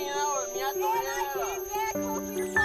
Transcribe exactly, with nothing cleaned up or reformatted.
hanging out with me at the And I Riera. came back, told you to